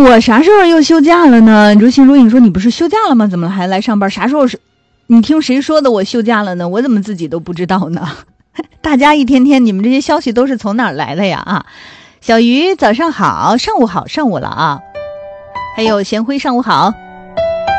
我啥时候又休假了呢？如心如影说你不是休假了吗？怎么还来上班？啥时候是？你听谁说的我休假了呢？我怎么自己都不知道呢？大家一天天你们这些消息都是从哪儿来的呀？啊，小鱼早上好，上午好，上午了啊。还有贤辉上午好。